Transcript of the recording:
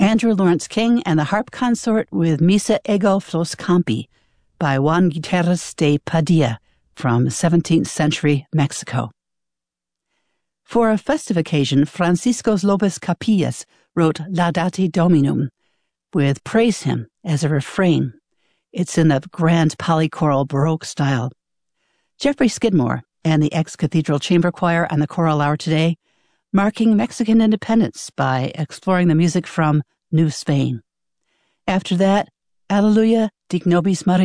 Andrew Lawrence King and the Harp Consort with Misa Ego Flos Campi by Juan Guiterres de Padilla from 17th century Mexico. For a festive occasion, Franciscos Lopez Capillas wrote Laudate Dominum with Praise Him as a refrain. It's in the grand polychoral Baroque style. Jeffrey Skidmore and the ex-Cathedral Chamber Choir on the Choral Hour today, marking Mexican independence by exploring the music from New Spain. After that, Alleluia, Dig Nobis Maria.